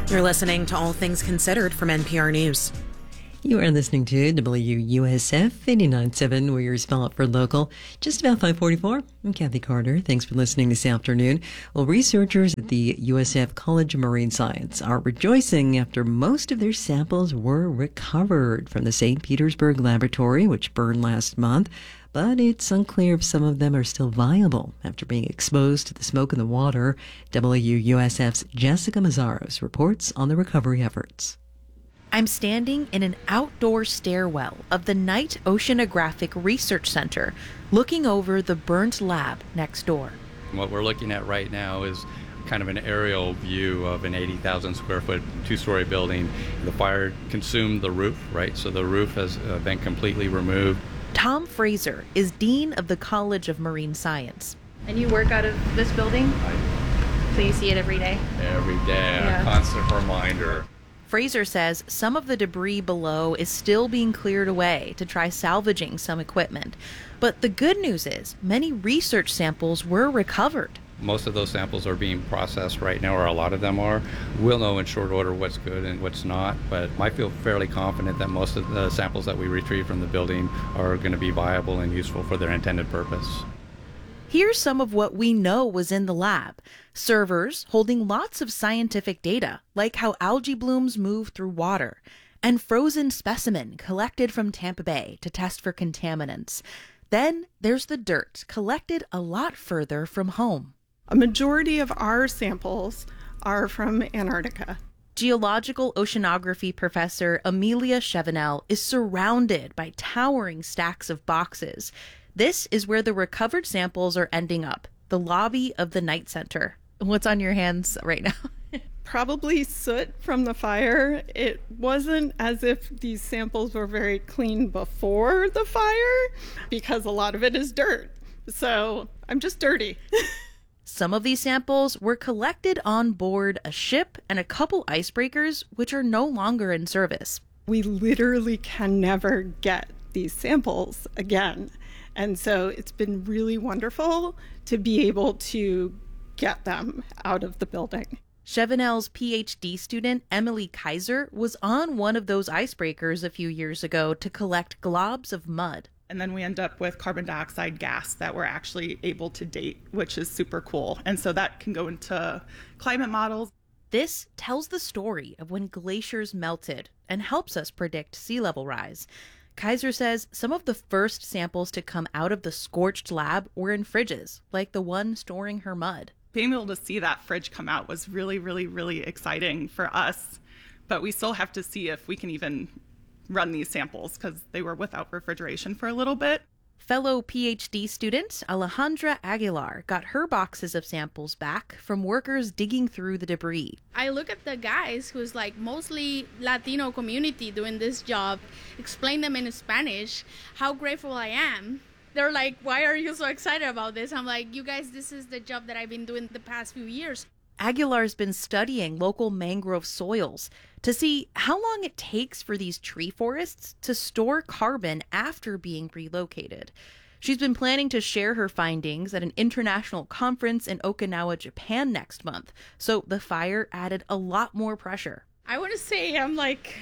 You're listening to All Things Considered from NPR News. You are listening to WUSF 89.7, where your spell for local. Just about 5:44. I'm Kathy Carter. Thanks for listening this afternoon. Well, researchers at the USF College of Marine Science are rejoicing after most of their samples were recovered from the St. Petersburg laboratory, which burned last month. But it's unclear if some of them are still viable after being exposed to the smoke in the water. WUSF's Jessica Mazzaros reports on the recovery efforts. I'm standing in an outdoor stairwell of the Knight Oceanographic Research Center, looking over the burnt lab next door. What we're looking at right now is kind of an aerial view of an 80,000 square foot two-story building. The fire consumed the roof, right? So the roof has been completely removed. Tom Fraser is Dean of the College of Marine Science. And you work out of this building? So you see it every day? Every day, yeah. A constant reminder. Fraser says some of the debris below is still being cleared away to try salvaging some equipment. But the good news is many research samples were recovered. Most of those samples are being processed right now, or a lot of them are. We'll know in short order what's good and what's not, but I feel fairly confident that most of the samples that we retrieve from the building are going to be viable and useful for their intended purpose. Here's some of what we know was in the lab. Servers holding lots of scientific data, like how algae blooms move through water, and frozen specimen collected from Tampa Bay to test for contaminants. Then there's the dirt collected a lot further from home. A majority of our samples are from Antarctica. Geological oceanography professor Amelia Chevenel is surrounded by towering stacks of boxes. This is where the recovered samples are ending up, the lobby of the Knight Center. What's on your hands right now? Probably soot from the fire. It wasn't as if these samples were very clean before the fire, because a lot of it is dirt. So I'm just dirty. Some of these samples were collected on board a ship and a couple icebreakers, which are no longer in service. We literally can never get these samples again. And so it's been really wonderful to be able to get them out of the building. Chevenel's PhD student, Emily Kaiser, was on one of those icebreakers a few years ago to collect globs of mud. And then we end up with carbon dioxide gas that we're actually able to date, which is super cool. And so that can go into climate models. This tells the story of when glaciers melted and helps us predict sea level rise. Kaiser says some of the first samples to come out of the scorched lab were in fridges, like the one storing her mud. Being able to see that fridge come out was really, really, really exciting for us. But we still have to see if we can even run these samples because they were without refrigeration for a little bit. Fellow PhD student Alejandra Aguilar got her boxes of samples back from workers digging through the debris. I look at the guys who's like mostly Latino community doing this job, explain them in Spanish how grateful I am. They're like, why are you so excited about this? I'm like, you guys, this is the job that I've been doing the past few years. Aguilar's been studying local mangrove soils to see how long it takes for these tree forests to store carbon after being relocated. She's been planning to share her findings at an international conference in Okinawa, Japan next month, so the fire added a lot more pressure. I want to say I'm like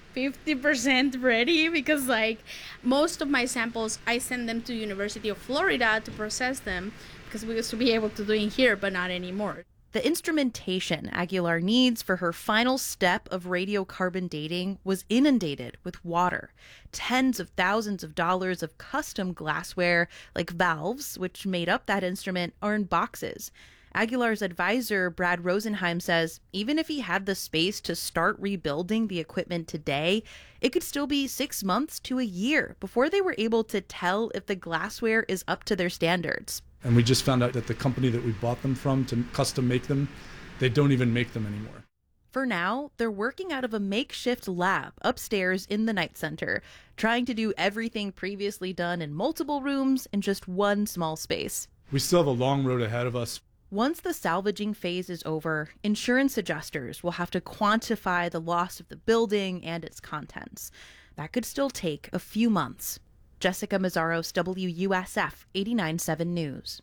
50% ready because like most of my samples, I send them to University of Florida to process them because we used to be able to do it here, but not anymore. The instrumentation Aguilar needs for her final step of radiocarbon dating was inundated with water. Tens of thousands of dollars of custom glassware, like valves, which made up that instrument, are in boxes. Aguilar's advisor, Brad Rosenheim, says even if he had the space to start rebuilding the equipment today, it could still be 6 months to a year before they were able to tell if the glassware is up to their standards. And we just found out that the company that we bought them from to custom make them, they don't even make them anymore. For now, they're working out of a makeshift lab upstairs in the Knight Center, trying to do everything previously done in multiple rooms in just one small space. We still have a long road ahead of us. Once the salvaging phase is over, insurance adjusters will have to quantify the loss of the building and its contents. That could still take a few months. Jessica Mazzaros, WUSF 89.7 News.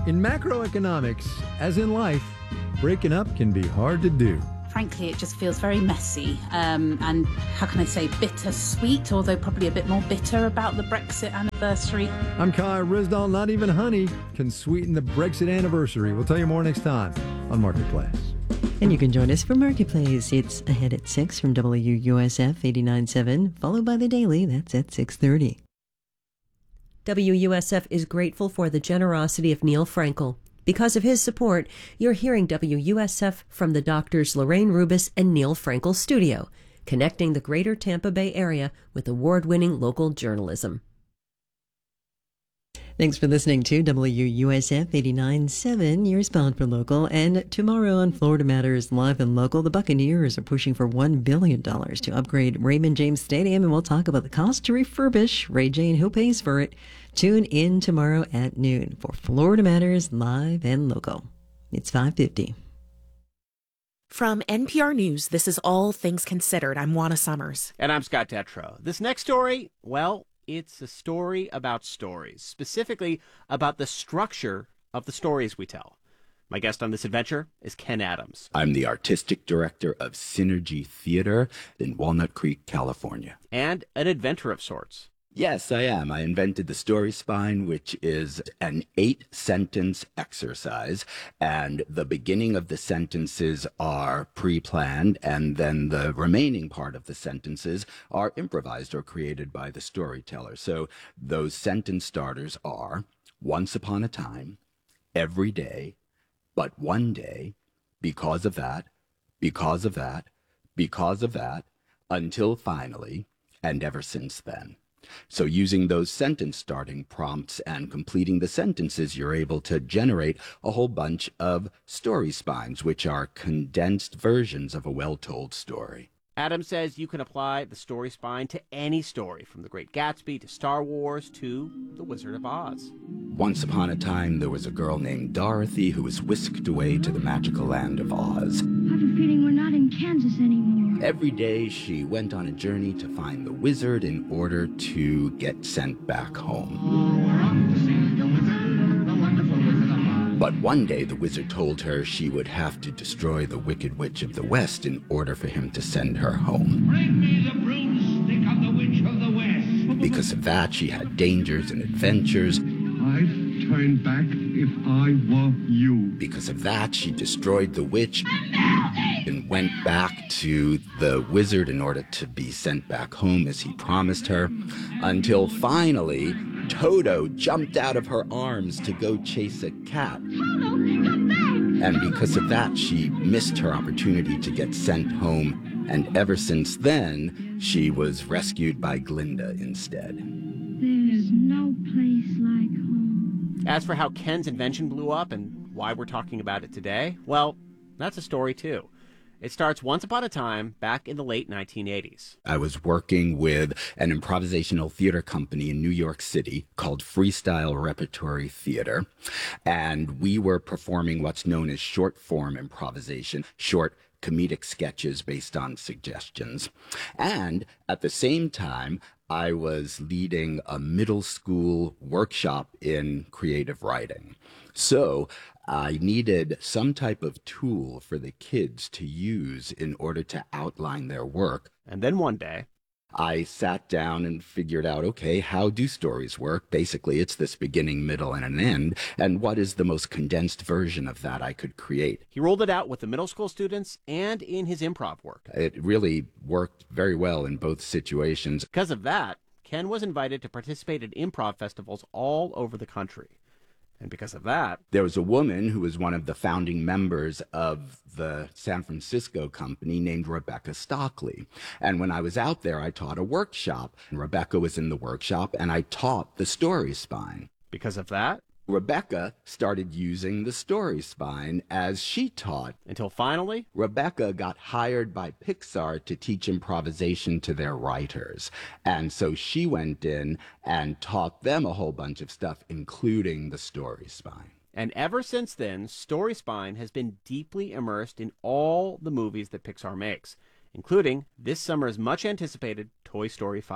In macroeconomics, as in life, breaking up can be hard to do. Frankly, it just feels very messy and, how can I say, bittersweet, although probably a bit more bitter about the Brexit anniversary. I'm Kai Rizdal. Not even honey can sweeten the Brexit anniversary. We'll tell you more next time on Marketplace. And you can join us for Marketplace. It's ahead at 6 from WUSF 89.7, followed by the Daily. That's at 6:30. WUSF is grateful for the generosity of Neil Frankel. Because of his support, you're hearing WUSF from the doctors Lorraine Rubis and Neil Frankel Studio, connecting the greater Tampa Bay area with award-winning local journalism. Thanks for listening to WUSF 89.7, your spot for local. And tomorrow on Florida Matters Live and Local, the Buccaneers are pushing for $1 billion to upgrade Raymond James Stadium, and we'll talk about the cost to refurbish. Ray Jane, who pays for it? Tune in tomorrow at noon for Florida Matters Live and Local. It's 5:50. From NPR News, this is All Things Considered. I'm Juana Summers. And I'm Scott Detrow. This next story, well, it's a story about stories, specifically about the structure of the stories we tell. My guest on this adventure is Ken Adams. I'm the artistic director of Synergy Theater in Walnut Creek, California. And an inventor of sorts. Yes, I am. I invented the Story Spine, which is an 8-sentence exercise, and the beginning of the sentences are pre-planned, and then the remaining part of the sentences are improvised or created by the storyteller. So those sentence starters are, once upon a time, every day, but one day, because of that, because of that, because of that, until finally, and ever since then. So using those sentence starting prompts and completing the sentences, you're able to generate a whole bunch of story spines, which are condensed versions of a well-told story. Adam says you can apply the story spine to any story, from The Great Gatsby to Star Wars to The Wizard of Oz. Once upon a time, there was a girl named Dorothy who was whisked away to the magical land of Oz. I have a feeling we're not in Kansas anymore. Every day, she went on a journey to find the wizard in order to get sent back home. But one day the wizard told her she would have to destroy the Wicked Witch of the West in order for him to send her home. Bring me the broomstick of the Witch of the West. Because of that, she had dangers and adventures. I'd turn back if I were you. Because of that, she destroyed the witch and went back to the wizard in order to be sent back home as he promised her, until finally Toto jumped out of her arms to go chase a cat. Toto, come back! And because of that, she missed her opportunity to get sent home. And ever since then, she was rescued by Glinda instead. There's no place like home. As for how Ken's invention blew up and why we're talking about it today, well, that's a story too. It starts once upon a time back in the late 1980s. I was working with an improvisational theater company in New York City called Freestyle Repertory Theater, and we were performing what's known as short-form improvisation, short comedic sketches based on suggestions. And at the same time, I was leading a middle school workshop in creative writing. So I needed some type of tool for the kids to use in order to outline their work. And then one day, I sat down and figured out, okay, how do stories work? Basically, it's this beginning, middle, and an end. And what is the most condensed version of that I could create? He rolled it out with the middle school students and in his improv work. It really worked very well in both situations. Because of that, Ken was invited to participate at improv festivals all over the country. And because of that, there was a woman who was one of the founding members of the San Francisco company named Rebecca Stockley. And when I was out there, I taught a workshop. And Rebecca was in the workshop, and I taught the story spine. Because of that, Rebecca started using the story spine as she taught. Until finally, Rebecca got hired by Pixar to teach improvisation to their writers. And so she went in and taught them a whole bunch of stuff, including the story spine. And ever since then, Story Spine has been deeply immersed in all the movies that Pixar makes, including this summer's much-anticipated Toy Story 5.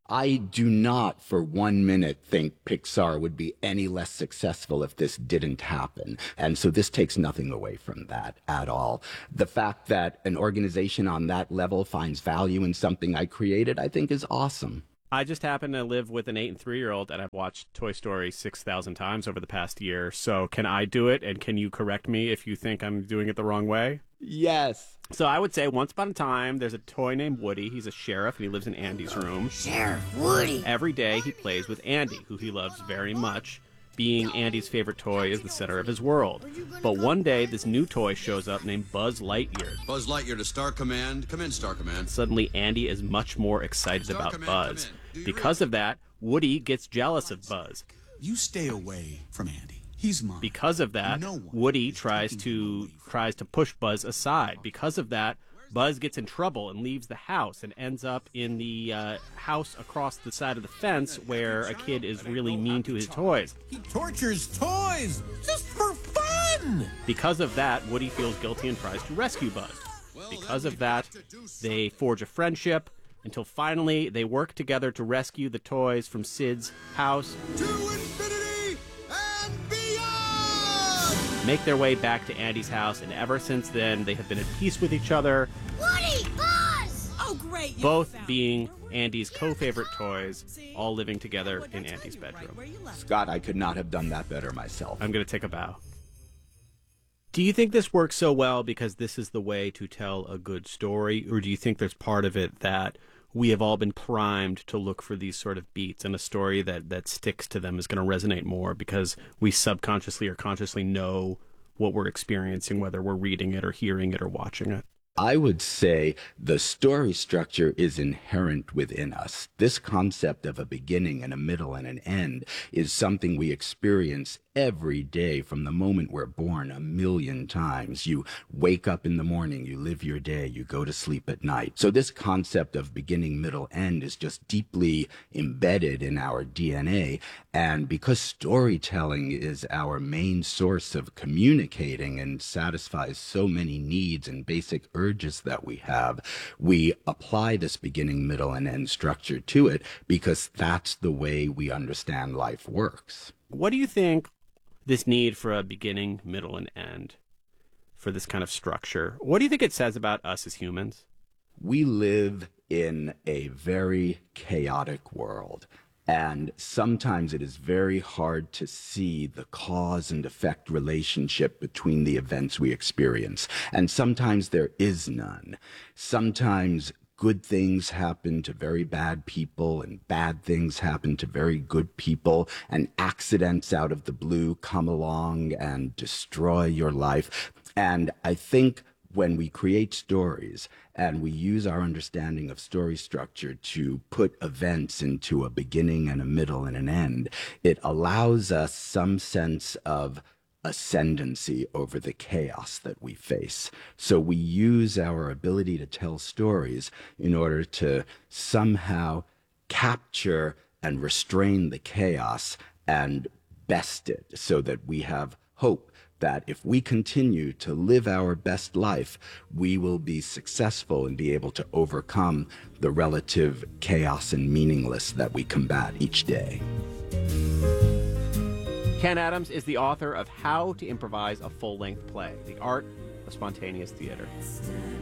I do not for 1 minute think Pixar would be any less successful if this didn't happen. And so this takes nothing away from that at all. The fact that an organization on that level finds value in something I created, I think is awesome. I just happen to live with an 8 and 3-year-old, and I've watched Toy Story 6,000 times over the past year. So can I do it? And can you correct me if you think I'm doing it the wrong way? Yes. So I would say once upon a time, there's a toy named Woody. He's a sheriff, and he lives in Andy's room. Sheriff Woody. Every day he plays with Andy, who he loves very much. Being Andy's favorite toy is the center of his world. But one day, this new toy shows up named Buzz Lightyear. Buzz Lightyear to Star Command. Come in, Star Command. Suddenly, Andy is much more excited Star about Command, Buzz. Because ready? of that, Woody gets jealous of Buzz. You stay away from Andy. He's mine. Because of that, Woody tries to push Buzz aside. Because of that, Buzz gets in trouble and leaves the house and ends up in the house across the side of the fence where a kid is really mean to his toys. He tortures toys just for fun. Because of that, Woody feels guilty and tries to rescue Buzz. Because of that, they forge a friendship until finally they work together to rescue the toys from Sid's house. To infinity and beyond! Make their way back to Andy's house, and ever since then, they have been at peace with each other. Woody! Buzz! Oh, great! Both being Andy's co-favorite toys, all living together in Andy's bedroom. Scott, I could not have done that better myself. I'm going to take a bow. Do you think this works so well because this is the way to tell a good story, or do you think there's part of it that we have all been primed to look for these sort of beats, and a story that sticks to them is going to resonate more because we subconsciously or consciously know what we're experiencing, whether we're reading it or hearing it or watching it? I would say the story structure is inherent within us. This concept of a beginning and a middle and an end is something we experience every day from the moment we're born 1,000,000 times. You wake up in the morning, you live your day, you go to sleep at night. So this concept of beginning, middle, end is just deeply embedded in our DNA. And because storytelling is our main source of communicating and satisfies so many needs and basic urges that we have, we apply this beginning, middle, and end structure to it because that's the way we understand life works. What do you think this need for a beginning, middle, and end, for this kind of structure, what do you think it says about us as humans? We live in a very chaotic world. And sometimes it is very hard to see the cause and effect relationship between the events we experience. And sometimes there is none. Sometimes good things happen to very bad people and bad things happen to very good people, and accidents out of the blue come along and destroy your life. And I think when we create stories and we use our understanding of story structure to put events into a beginning and a middle and an end, it allows us some sense of ascendancy over the chaos that we face. So we use our ability to tell stories in order to somehow capture and restrain the chaos and best it so that we have hope that if we continue to live our best life, we will be successful and be able to overcome the relative chaos and meaningless that we combat each day. Ken Adams is the author of How to Improvise a Full-Length Play, The Art of Spontaneous Theater.